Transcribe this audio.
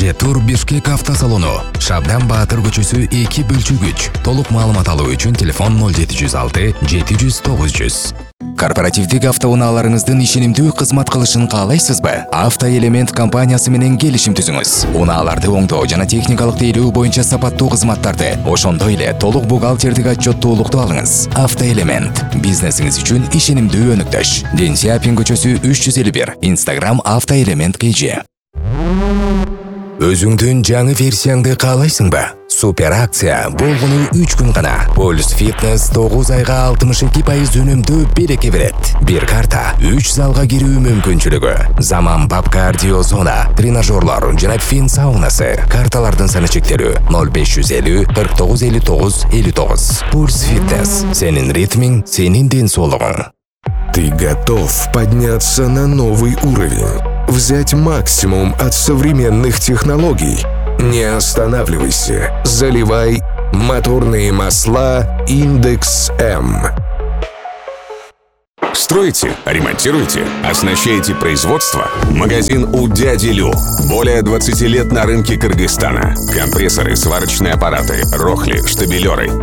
Жетур Бишкек автосалону. Шабдан Баатыр көчөсү 2/3. Толук маалымат алуу үчүн телефон 0706 700 900. Корпоративдик автоунааларыңыздын ишенимдүү кызмат кылышын каалайсызбы? Автоэлемент компаниясы менен келишим түзүңүз. Унааларды оңдоо жана техникалык тейлөө боюнча сапаттуу кызматтарды, ошондой эле толук бухгалтердик отчеттуулукту алыңыз. Автоэлемент бизнесиңиз үчүн ишенимдүү өнүктөш. Ден Сяпин көчөсү 351. Instagram Автоэлемент KG. Өзүңдүн жаңы версияңды каалайсыңбы? Супер акция болгону 3 күн гана. Pulse Fitness 9 айга 62% үнөмдүү береке берет. Бир карта 3 залга кирүү мүмкүнчүлүгү. Заманбап кардио зона, тренажерлор жана фин саунасы. Карталардын саны чектелүү 0550 49 59 59. Pulse Fitness. Сенин ритмиң, сенин ден соолугуң. Ты готов подняться на новый уровень? Взять максимум от современных технологий? Не останавливайся. Заливай моторные масла Индекс М. Строите, ремонтируете, оснащаете производство? Магазин у дяди Лю. Более 20 лет на рынке Кыргызстана. Компрессоры, сварочные аппараты, рохли, штабелеры.